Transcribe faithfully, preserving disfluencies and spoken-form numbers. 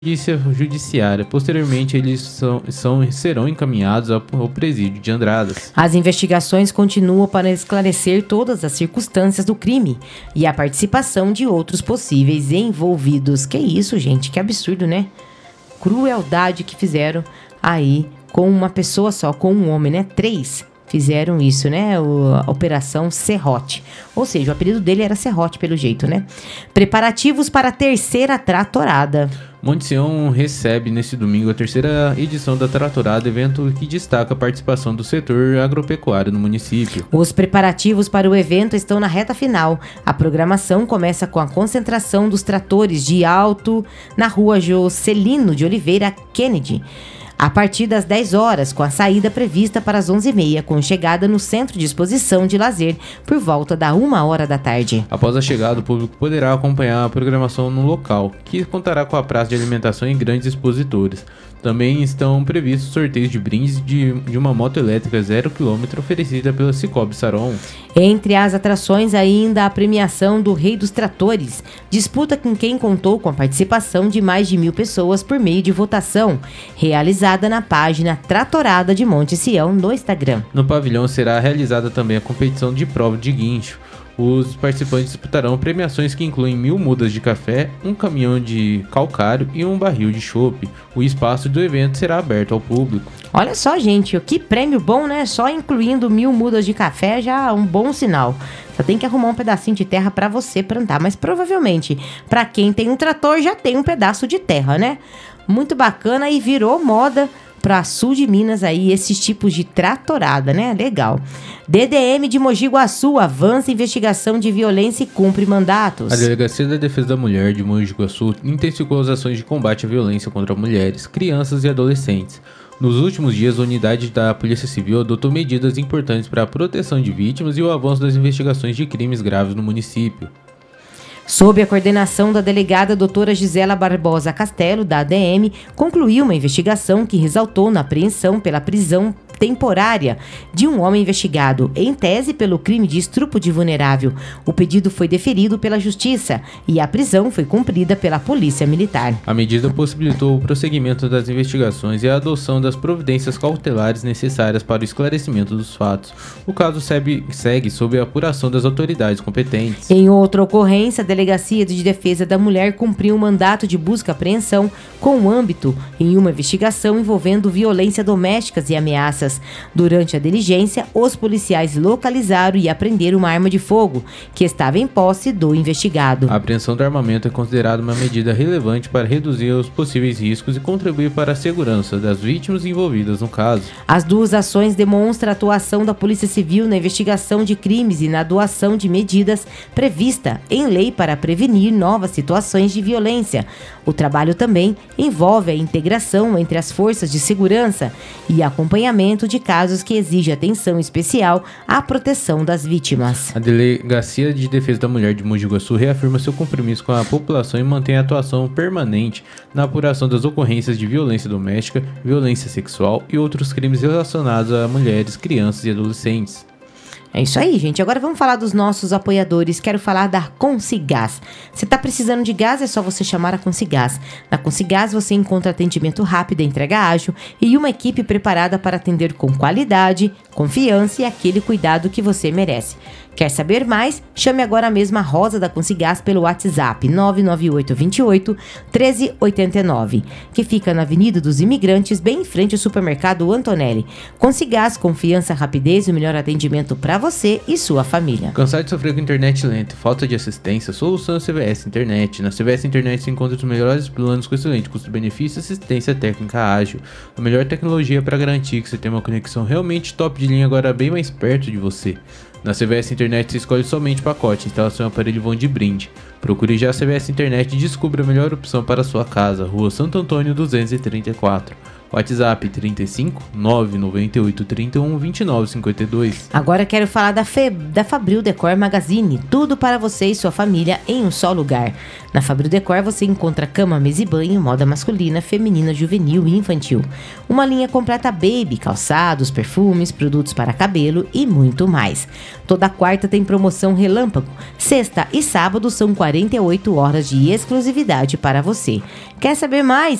Polícia Judiciária. Posteriormente, eles são, são, serão encaminhados ao, ao presídio de Andradas. As investigações continuam para esclarecer todas as circunstâncias do crime e a participação de outros possíveis envolvidos. Que isso, gente? Que absurdo, né? Crueldade que fizeram aí com uma pessoa só, com um homem, né? Três fizeram isso, né? O, a Operação Serrote. Ou seja, o apelido dele era Serrote, pelo jeito, né? Preparativos para a terceira tratorada. Monte Sião recebe neste domingo a terceira edição da Tratorada, evento que destaca a participação do setor agropecuário no município. Os preparativos para o evento estão na reta final. A programação começa com a concentração dos tratores de Alto na rua Jocelino de Oliveira Kennedy, a partir das dez horas, com a saída prevista para as onze e meia, com chegada no Centro de Exposição de Lazer por volta da uma hora da tarde. Após a chegada, o público poderá acompanhar a programação no local, que contará com a praça de alimentação e grandes expositores. Também estão previstos sorteios de brindes de, de uma moto elétrica zero quilômetro oferecida pela Cicobi Saron. Entre as atrações, ainda a premiação do Rei dos Tratores, disputa com quem contou com a participação de mais de mil pessoas por meio de votação, realizada na página Tratorada de Monte Sião no Instagram. No pavilhão será realizada também a competição de prova de guincho. Os participantes disputarão premiações que incluem mil mudas de café, um caminhão de calcário e um barril de chope. O espaço do evento será aberto ao público. Olha só, gente, que prêmio bom, né? Só incluindo mil mudas de café já é um bom sinal. Só tem que arrumar um pedacinho de terra para você plantar, mas provavelmente para quem tem um trator já tem um pedaço de terra, né? Muito bacana e virou moda para sul de Minas aí, esses tipos de tratorada, né? Legal. D D M de Mogi Guaçu avança investigação de violência e cumpre mandatos. A Delegacia da Defesa da Mulher de Mogi Guaçu intensificou as ações de combate à violência contra mulheres, crianças e adolescentes. Nos últimos dias, a unidade da Polícia Civil adotou medidas importantes para a proteção de vítimas e o avanço das investigações de crimes graves no município. Sob a coordenação da delegada doutora Gisela Barbosa Castelo, da A D M, concluiu uma investigação que resultou na apreensão pela prisão temporária de um homem investigado, em tese pelo crime de estupro de vulnerável. O pedido foi deferido pela Justiça e a prisão foi cumprida pela Polícia Militar. A medida possibilitou o prosseguimento das investigações e a adoção das providências cautelares necessárias para o esclarecimento dos fatos. O caso segue, segue sob a apuração das autoridades competentes. Em outra ocorrência, a Delegacia de Defesa da Mulher cumpriu um mandato de busca e apreensão com âmbito em uma investigação envolvendo violência doméstica e ameaças. Durante a diligência, os policiais localizaram e apreenderam uma arma de fogo que estava em posse do investigado. A apreensão do armamento é considerada uma medida relevante para reduzir os possíveis riscos e contribuir para a segurança das vítimas envolvidas no caso. As duas ações demonstram a atuação da Polícia Civil na investigação de crimes e na adoção de medidas prevista em lei para prevenir novas situações de violência. O trabalho também envolve a integração entre as forças de segurança e acompanhamento de casos que exigem atenção especial à proteção das vítimas. A Delegacia de Defesa da Mulher de Mogi Guaçu reafirma seu compromisso com a população e mantém a atuação permanente na apuração das ocorrências de violência doméstica, violência sexual e outros crimes relacionados a mulheres, crianças e adolescentes. É isso aí, gente. Agora vamos falar dos nossos apoiadores. Quero falar da Consigás. Se está precisando de gás, é só você chamar a Consigás. Na Consigás você encontra atendimento rápido, entrega ágil e uma equipe preparada para atender com qualidade, confiança e aquele cuidado que você merece. Quer saber mais? Chame agora mesmo a Rosa da Consigás pelo WhatsApp nove nove oito dois oito um três oito nove, que fica na Avenida dos Imigrantes, bem em frente ao supermercado Antonelli. Consigás, confiança, rapidez e o melhor atendimento para você e sua família. Cansado de sofrer com internet lenta, falta de assistência? Solução é C V S Internet. Na C V S Internet se encontra os melhores planos com excelente custo-benefício e assistência técnica ágil. A melhor tecnologia para garantir que você tenha uma conexão realmente top de linha, agora bem mais perto de você. Na C V S Internet você escolhe somente pacote, instalação e aparelho vão de brinde. Procure já a C V S Internet e descubra a melhor opção para a sua casa. Rua Santo Antônio duzentos e trinta e quatro. WhatsApp trinta e cinco, nove nove oito, trinta e um, vinte e nove, cinquenta e dois. Agora quero falar da, Fe, da Fabril Decor Magazine, tudo para você e sua família em um só lugar. Na Fabril Decor você encontra cama, mesa e banho, moda masculina, feminina, juvenil e infantil. Uma linha completa baby, calçados, perfumes, produtos para cabelo e muito mais. Toda quarta tem promoção relâmpago. Sexta e sábado são quarenta e oito horas de exclusividade para você. Quer saber mais?